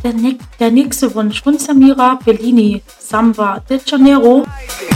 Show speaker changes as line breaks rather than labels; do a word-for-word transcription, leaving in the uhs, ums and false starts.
der, ne der nächste Wunsch von Samira Bellini, Samba de Janeiro.